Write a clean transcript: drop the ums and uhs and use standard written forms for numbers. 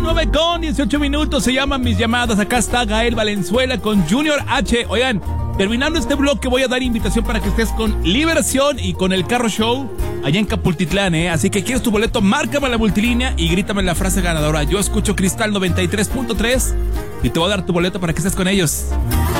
9:18. Se llaman mis llamadas. Acá está Gael Valenzuela con Junior H. Oigan, terminando este bloque voy a dar invitación para que estés con Liberación y con el Carro Show allá en Capultitlán, Así que quieres tu boleto, márcame la multilínea y grítame la frase ganadora. Yo escucho Cristal 93.3 y te voy a dar tu boleto para que estés con ellos.